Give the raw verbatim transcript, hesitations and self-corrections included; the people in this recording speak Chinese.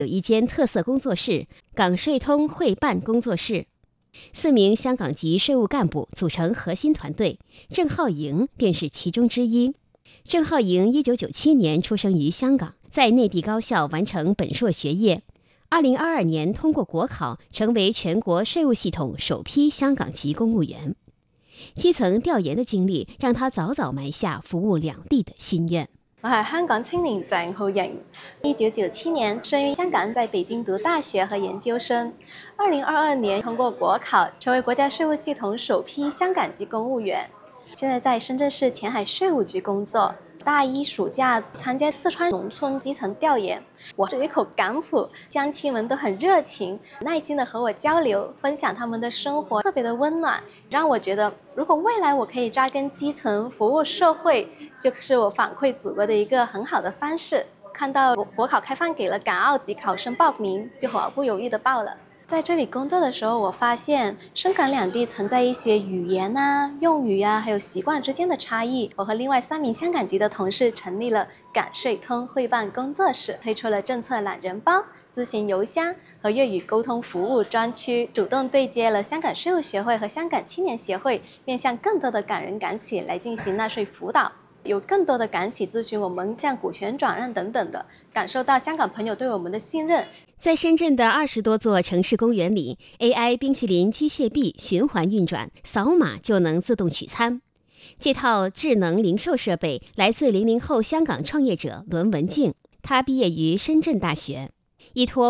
有一间特色工作室港税通汇办工作室，四名香港籍税务干部组成核心团队，郑浩莹便是其中之一。郑浩莹一九九七年出生于香港，在内地高校完成本硕学业。二零二二年通过国考，成为全國稅務系統首批香港籍公務員。基層調研的經歷，讓他早早埋下服務兩地的心願。 我係香港青年鄭浩瑩，一九九七年生於香港，在北京讀大學和研究生。二零二二年通過國考，成為國家稅務系統首批香港籍公務員。現在在深圳市前海稅務局工作。大一暑假參加四川農村基層調研，我有一口港普，鄉親們都很熱情，耐心的和我交流，分享他們的生活，特別的溫暖，讓我覺得如果未來我可以扎根基層服務社會，就是我反饋祖國的一個很好的方式。看到國考開放給了港澳籍考生報名，就毫不猶豫的報了。在這裡工作的時候，我發現深港兩地存在一些語言啊、用語啊，還有習慣之間的差異。我和另外三名香港籍的同事成立了港稅通匯辦工作室，推出了政策懶人包、諮詢郵箱和粵語溝通服務專區，主動對接了香港稅務協會和香港青年協會，面向更多的港人港企來進行納稅輔導。有更多的港企諮詢我們像股權轉讓等等的，感受到香港朋友對我們的信任。 在深圳的二十多座城市公園裡 ，A I 冰淇淋機械臂循環運轉，掃碼就能自動取餐。這套智能零售設備來自零零後香港創業者倫文靜，他畢業於深圳大學，依託